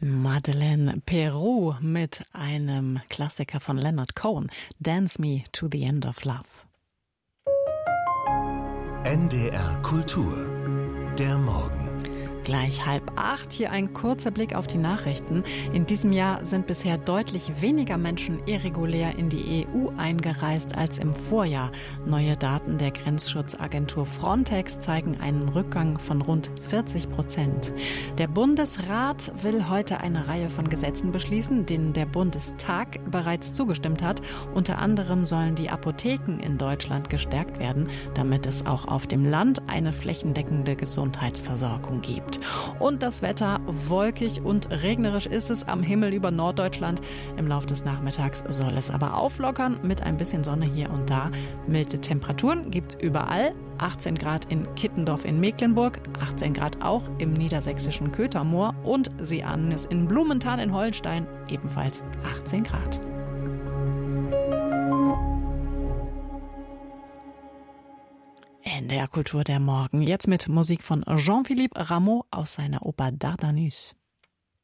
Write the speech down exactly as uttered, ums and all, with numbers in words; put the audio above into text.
Madeleine Peru mit einem Klassiker von Leonard Cohen, Dance Me to the End of Love. N D R Kultur, der Morgen. Gleich halb acht, hier ein kurzer Blick auf die Nachrichten. In diesem Jahr sind bisher deutlich weniger Menschen irregulär in die E U eingereist als im Vorjahr. Neue Daten der Grenzschutzagentur Frontex zeigen einen Rückgang von rund vierzig Prozent. Der Bundesrat will heute eine Reihe von Gesetzen beschließen, denen der Bundestag bereits zugestimmt hat. Unter anderem sollen die Apotheken in Deutschland gestärkt werden, damit es auch auf dem Land eine flächendeckende Gesundheitsversorgung gibt. Und das Wetter, wolkig und regnerisch ist es am Himmel über Norddeutschland. Im Laufe des Nachmittags soll es aber auflockern mit ein bisschen Sonne hier und da. Milde Temperaturen gibt's überall. achtzehn Grad in Kittendorf in Mecklenburg, achtzehn Grad auch im niedersächsischen Köthermoor und Seeanis in Blumenthal in Holstein, ebenfalls achtzehn Grad. N D R Kultur der Morgen. Jetzt mit Musik von Jean-Philippe Rameau aus seiner Oper Dardanus.